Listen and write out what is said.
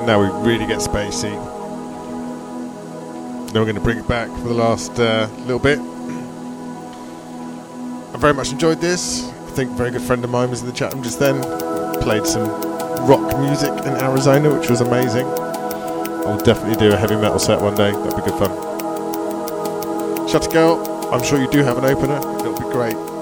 Now we really get spacey. Then we're going to bring it back for the last little bit. I very much enjoyed this. I think a very good friend of mine was in the chat room just then. Played some rock music in Arizona, which was amazing. I'll definitely do a heavy metal set one day. That'd be good fun. Shutter Girl, I'm sure you do have an opener. It'll be great.